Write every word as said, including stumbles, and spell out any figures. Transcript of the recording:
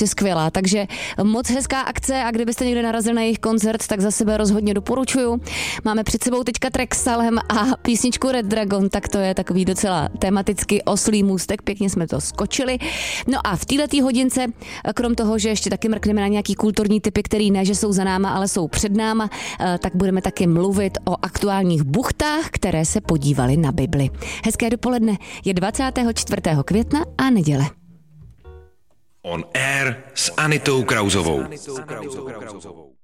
prostě skvělá, takže moc hezká akce a kdybyste někde narazil na jejich koncert, tak za sebe rozhodně doporučuju. Máme před sebou teďka track Salem a písničku Red Dragon, tak to je takový docela tematicky oslý můstek, pěkně jsme to skočili. No a v této hodince, krom toho, že ještě taky mrkneme na nějaký kulturní typy, který ne, že jsou za náma, ale jsou před náma, tak budeme taky mluvit o aktuálních buchtách, které se podívaly na Bibli. Hezké dopoledne, je dvacátého čtvrtého května a neděle. On Air s Anitou Krausovou.